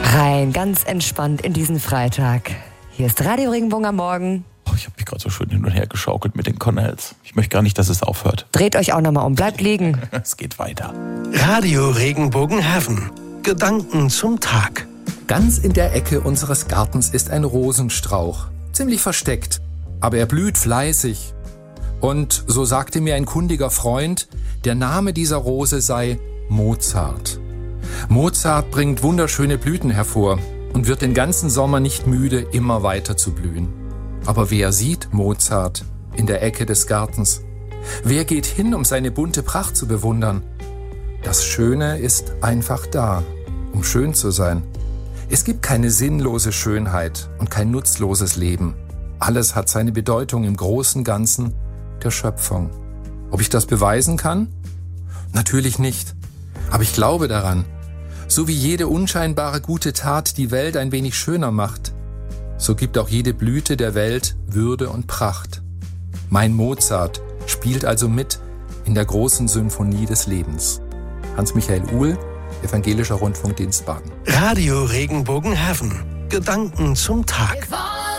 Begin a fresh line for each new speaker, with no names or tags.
Rein, ganz entspannt in diesen Freitag. Hier ist Radio Regenbogen am Morgen.
Ich habe mich gerade so schön hin und her geschaukelt mit den Connells. Ich möchte gar nicht, dass es aufhört.
Dreht euch auch nochmal um, bleibt liegen.
Es geht weiter.
Radio Regenbogen Heaven. Gedanken zum Tag.
Ganz in der Ecke unseres Gartens ist ein Rosenstrauch. Ziemlich versteckt, aber er blüht fleißig. Und so sagte mir ein kundiger Freund, der Name dieser Rose sei Mozart. Mozart bringt wunderschöne Blüten hervor und wird den ganzen Sommer nicht müde, immer weiter zu blühen. Aber wer sieht Mozart in der Ecke des Gartens? Wer geht hin, um seine bunte Pracht zu bewundern? Das Schöne ist einfach da, um schön zu sein. Es gibt keine sinnlose Schönheit und kein nutzloses Leben. Alles hat seine Bedeutung im großen Ganzen der Schöpfung. Ob ich das beweisen kann? Natürlich nicht. Aber ich glaube daran. So wie jede unscheinbare gute Tat die Welt ein wenig schöner macht, so gibt auch jede Blüte der Welt Würde und Pracht. Mein Mozart spielt also mit in der großen Symphonie des Lebens. Hans-Michael Uhl, Evangelischer Rundfunkdienst Baden.
Radio Regenbogen Heaven. Gedanken zum Tag.